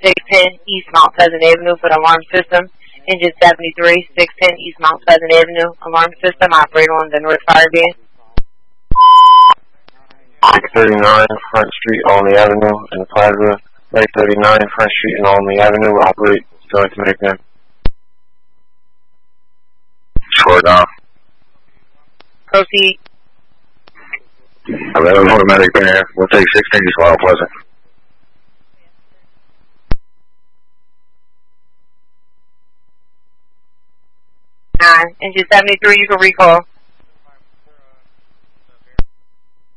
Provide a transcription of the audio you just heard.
610 East Mount Pleasant Avenue for the alarm system. Engine 73, 610 East Mount Pleasant Avenue, alarm system, operator on the North Fire Band. 639 Front Street, Olney Avenue, in the Plaza. 839 Front Street and Olney Avenue, operate, going to make them. Short down. Proceed. Available automatic band. We'll take 16 East Mount Pleasant. Engine 73, you can recall.